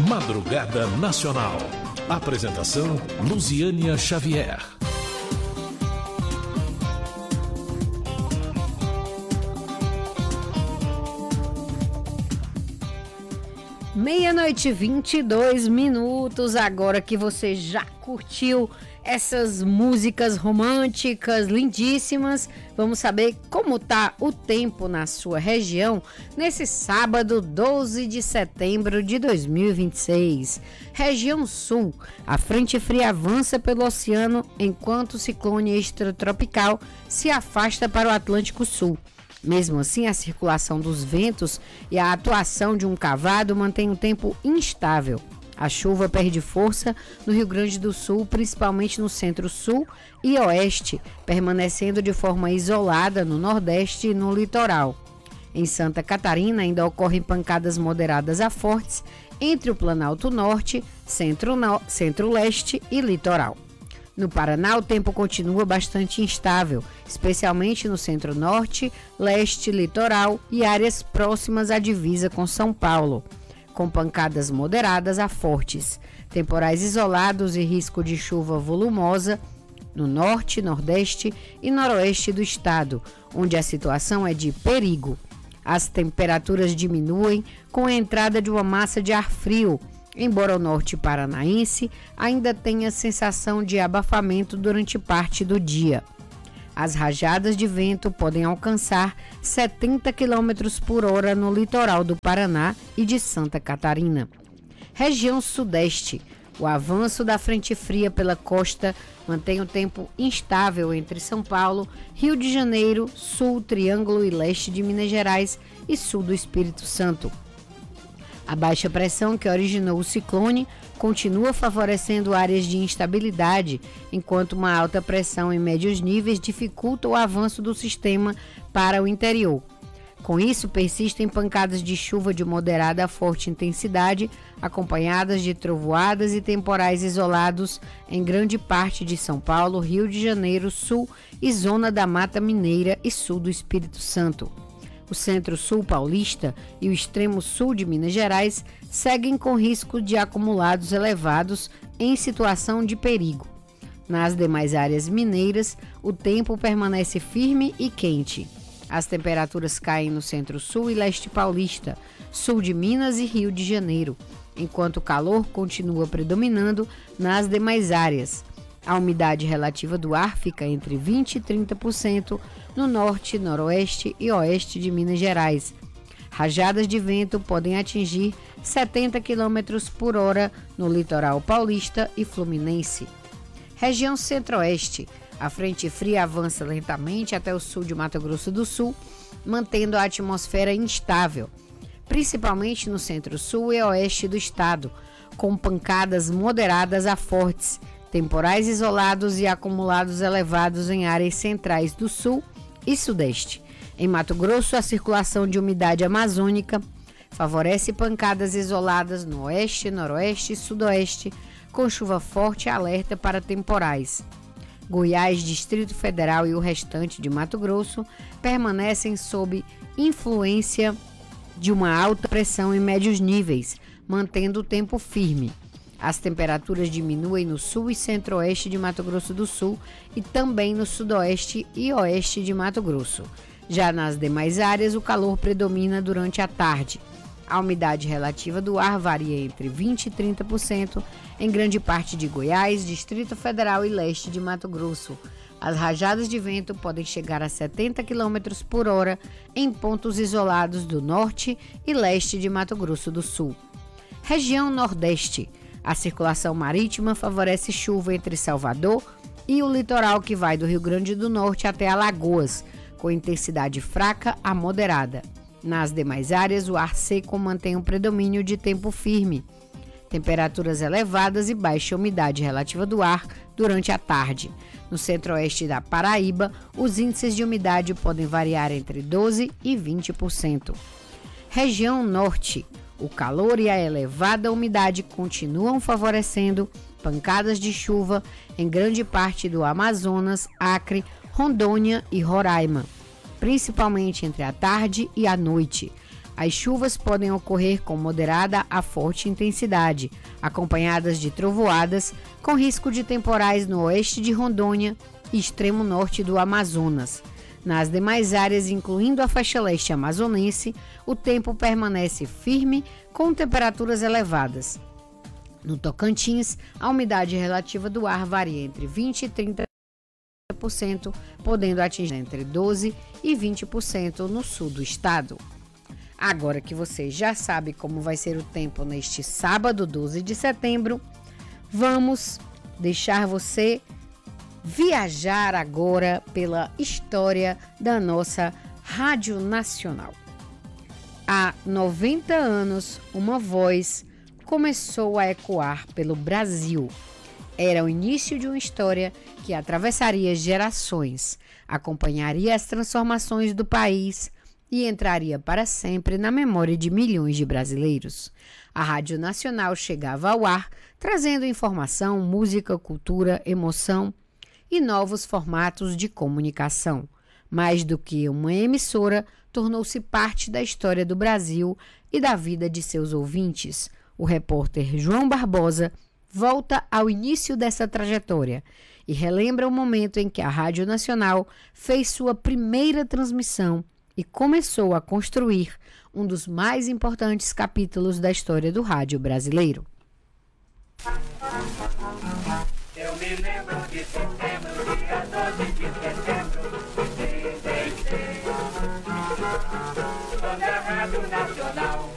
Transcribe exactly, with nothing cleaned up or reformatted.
Madrugada Nacional. Apresentação Luziânia Xavier. Meia-noite, vinte e dois minutos. Agora que você já curtiu essas músicas românticas lindíssimas, vamos saber como tá o tempo na sua região nesse sábado, doze de setembro de dois mil e vinte e seis. Região Sul, a frente fria avança pelo oceano enquanto o ciclone extratropical se afasta para o Atlântico Sul. Mesmo assim, a circulação dos ventos e a atuação de um cavado mantém o tempo instável. A chuva perde força no Rio Grande do Sul, principalmente no centro-sul e oeste, permanecendo de forma isolada no nordeste e no litoral. Em Santa Catarina, ainda ocorrem pancadas moderadas a fortes entre o Planalto Norte, centro-no- centro-leste e litoral. No Paraná, o tempo continua bastante instável, especialmente no centro-norte, leste, litoral e áreas próximas à divisa com São Paulo, com pancadas moderadas a fortes, temporais isolados e risco de chuva volumosa no norte, nordeste e noroeste do estado, onde a situação é de perigo. As temperaturas diminuem com a entrada de uma massa de ar frio, embora o norte paranaense ainda tenha sensação de abafamento durante parte do dia. As rajadas de vento podem alcançar setenta quilômetros por hora no litoral do Paraná e de Santa Catarina. Região Sudeste. O avanço da frente fria pela costa mantém o tempo instável entre São Paulo, Rio de Janeiro, Sul, Triângulo e Leste de Minas Gerais e Sul do Espírito Santo. A baixa pressão que originou o ciclone continua favorecendo áreas de instabilidade, enquanto uma alta pressão em médios níveis dificulta o avanço do sistema para o interior. Com isso, persistem pancadas de chuva de moderada a forte intensidade, acompanhadas de trovoadas e temporais isolados em grande parte de São Paulo, Rio de Janeiro, Sul e zona da Mata Mineira e Sul do Espírito Santo. O centro-sul paulista e o extremo sul de Minas Gerais seguem com risco de acumulados elevados em situação de perigo. Nas demais áreas mineiras, o tempo permanece firme e quente. As temperaturas caem no centro-sul e leste paulista, sul de Minas e Rio de Janeiro, enquanto o calor continua predominando nas demais áreas. A umidade relativa do ar fica entre vinte e trinta por cento no norte, noroeste e oeste de Minas Gerais. Rajadas de vento podem atingir setenta quilômetros por hora no litoral paulista e fluminense. Região Centro-Oeste. A frente fria avança lentamente até o sul de Mato Grosso do Sul, mantendo a atmosfera instável, principalmente no centro-sul e oeste do estado, com pancadas moderadas a fortes, temporais isolados e acumulados elevados em áreas centrais do sul e sudeste. Em Mato Grosso, a circulação de umidade amazônica favorece pancadas isoladas no oeste, noroeste e sudoeste, com chuva forte e alerta para temporais. Goiás, Distrito Federal e o restante de Mato Grosso permanecem sob influência de uma alta pressão em médios níveis, mantendo o tempo firme. As temperaturas diminuem no sul e centro-oeste de Mato Grosso do Sul e também no sudoeste e oeste de Mato Grosso. Já nas demais áreas, o calor predomina durante a tarde. A umidade relativa do ar varia entre vinte e trinta por cento em grande parte de Goiás, Distrito Federal e leste de Mato Grosso. As rajadas de vento podem chegar a setenta quilômetros por hora em pontos isolados do norte e leste de Mato Grosso do Sul. Região Nordeste. A circulação marítima favorece chuva entre Salvador e o litoral que vai do Rio Grande do Norte até Alagoas, com intensidade fraca a moderada. Nas demais áreas, o ar seco mantém um predomínio de tempo firme. Temperaturas elevadas e baixa umidade relativa do ar durante a tarde. No centro-oeste da Paraíba, os índices de umidade podem variar entre doze por cento e vinte por cento. Região Norte. O calor e a elevada umidade continuam favorecendo pancadas de chuva em grande parte do Amazonas, Acre, Rondônia e Roraima, principalmente entre a tarde e a noite. As chuvas podem ocorrer com moderada a forte intensidade, acompanhadas de trovoadas, com risco de temporais no oeste de Rondônia e extremo norte do Amazonas. Nas demais áreas, incluindo a faixa leste amazonense, o tempo permanece firme, com temperaturas elevadas. No Tocantins, a umidade relativa do ar varia entre vinte por cento e trinta por cento, podendo atingir entre doze por cento e vinte por cento no sul do estado. Agora que você já sabe como vai ser o tempo neste sábado, doze de setembro, vamos deixar você viajar agora pela história da nossa Rádio Nacional. Há noventa anos, uma voz começou a ecoar pelo Brasil. Era o início de uma história que atravessaria gerações, acompanharia as transformações do país e entraria para sempre na memória de milhões de brasileiros. A Rádio Nacional chegava ao ar, trazendo informação, música, cultura, emoção e novos formatos de comunicação. Mais do que uma emissora, tornou-se parte da história do Brasil e da vida de seus ouvintes. O repórter João Barbosa volta ao início dessa trajetória e relembra o momento em que a Rádio Nacional fez sua primeira transmissão e começou a construir um dos mais importantes capítulos da história do rádio brasileiro. Eu me lembro de setembro, dia doze de setembro de trinta e seis, quando a Rádio Nacional